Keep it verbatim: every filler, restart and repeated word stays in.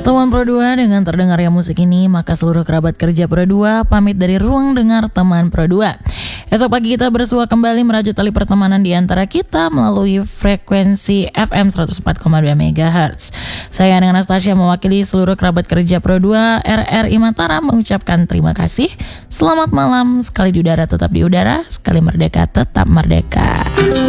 Teman Pro dua, dengan terdengarnya musik ini, maka seluruh kerabat kerja Pro dua pamit dari ruang dengar teman Pro dua. Esok pagi kita bersua kembali merajut tali pertemanan di antara kita melalui frekuensi F M seratus empat koma dua megahertz. Saya dengan Anastasia mewakili seluruh kerabat kerja Pro dua R R I Mataram mengucapkan terima kasih. Selamat malam, sekali di udara tetap di udara, sekali merdeka tetap merdeka.